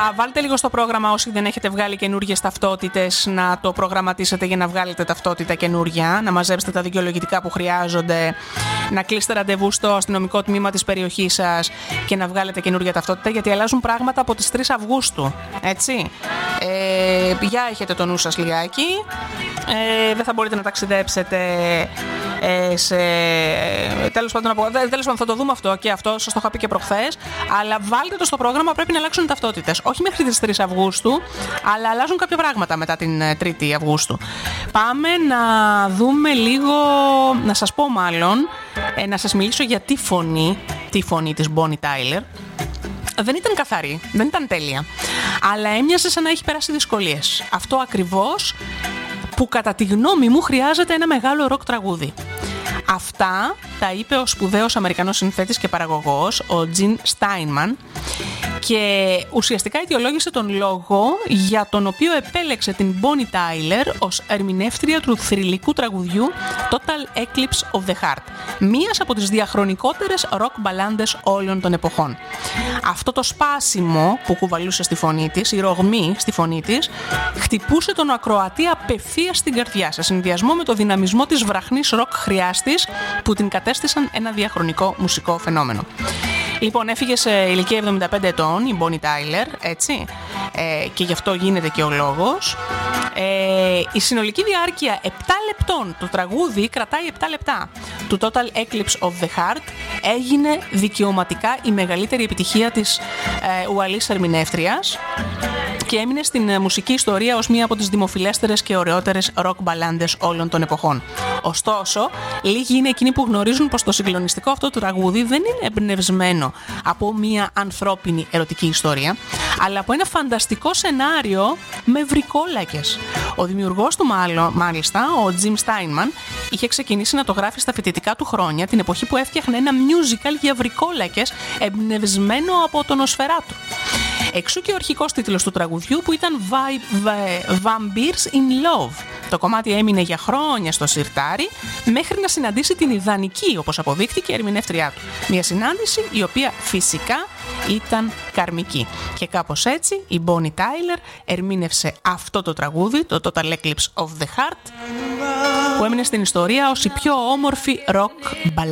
βάλτε λίγο στο πρόγραμμα, όσοι δεν έχετε βγάλει καινούργιες ταυτότητες, να το προγραμματίσετε για να βγάλετε ταυτότητα καινούργια, να μαζέψετε τα δικαιολογητικά που χρειάζονται, να κλείσετε ραντεβού στο αστυνομικό τμήμα της περιοχής σας και να βγάλετε καινούργια ταυτότητα, γιατί αλλάζουν πράγματα από τις 3 Αυγούστου. Έτσι. Για έχετε το νου σας λιγάκι. Δεν θα μπορείτε να ταξιδέψετε τέλος πάντων θα το δούμε αυτό και αυτό, σας το είχα πει και προχθές, αλλά βάλτε το στο πρόγραμμα, πρέπει να αλλάξουν οι ταυτότητες. Όχι μέχρι τις 3 Αυγούστου, αλλά αλλάζουν κάποια πράγματα μετά την 3η Αυγούστου. Πάμε να δούμε λίγο, να σας πω μάλλον, να σας μιλήσω για τη φωνή της Bonnie Tyler. Δεν ήταν καθαρή, δεν ήταν τέλεια, αλλά έμοιαζε σαν να έχει περάσει δυσκολίες. Αυτό ακριβώς που κατά τη γνώμη μου χρειάζεται ένα μεγάλο ροκ τραγούδι. Αυτά τα είπε ο σπουδαίος Αμερικανός συνθέτης και παραγωγός, ο Gene Steinman, και ουσιαστικά αιτιολόγησε τον λόγο για τον οποίο επέλεξε την Bonnie Tyler ως ερμηνεύτρια του θρυλικού τραγουδιού Total Eclipse of the Heart, μίας από τις διαχρονικότερες ροκ μπαλάντες όλων των εποχών. Αυτό το σπάσιμο που κουβαλούσε στη φωνή της, η ρογμή στη φωνή της, χτυπούσε τον ακροατή απευθείας στην καρδιά, σε συνδυασμό με το δυναμισμό της βραχνής ροκ χρειάς της, που την κατέστησαν ένα διαχρονικό μουσικό φαινόμενο. Λοιπόν, έφυγε σε ηλικία 75 ετών η Bonnie Tyler, έτσι, και γι' αυτό γίνεται και ο λόγος. Η συνολική διάρκεια 7 λεπτών, το τραγούδι κρατάει 7 λεπτά, του Total Eclipse of the Heart, έγινε δικαιωματικά η μεγαλύτερη επιτυχία της ουαλής ερμηνεύτριας και έμεινε στην μουσική ιστορία ως μία από τις δημοφιλέστερες και ωραιότερες ροκ μπαλάντες όλων των εποχών. Ωστόσο, λίγοι είναι εκείνοι που γνωρίζουν πως το συγκλονιστικό αυτό του τραγούδι δεν είναι εμπνευσμένο από μία ανθρώπινη ερωτική ιστορία, αλλά από ένα φανταστικό σενάριο με βρικόλακες. Ο δημιουργός του μάλιστα, ο Jim Steinman, είχε ξεκινήσει να το γράφει στα φοιτητικά του χρόνια, την εποχή που έφτιαχνε ένα musical για βρικόλακες εμπνευσμένο από τον Nosferatu. Εξού και ο αρχικός τίτλος του τραγουδιού, που ήταν Vampires in Love. Το κομμάτι έμεινε για χρόνια στο σιρτάρι, μέχρι να συναντήσει την ιδανική, όπως αποδείχτηκε, ερμηνεύτριά του. Μια συνάντηση η οποία φυσικά ήταν καρμική. Και κάπως έτσι η Bonnie Tyler ερμήνευσε αυτό το τραγούδι, το Total Eclipse of the Heart, που έμεινε στην ιστορία ως η πιο όμορφη rock ballad.